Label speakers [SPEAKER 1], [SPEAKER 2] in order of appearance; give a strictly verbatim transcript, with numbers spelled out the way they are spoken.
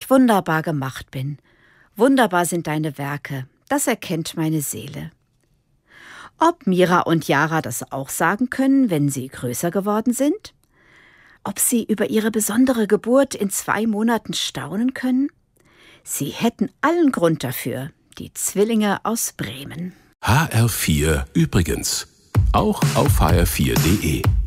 [SPEAKER 1] ich wunderbar gemacht bin. Wunderbar sind deine Werke, das erkennt meine Seele. Ob Mira und Jara das auch sagen können, wenn sie größer geworden sind? Ob sie über ihre besondere Geburt in zwei Monaten staunen können? Sie hätten allen Grund dafür, die Zwillinge aus Bremen.
[SPEAKER 2] H R vier übrigens, auch auf h r vier punkt de.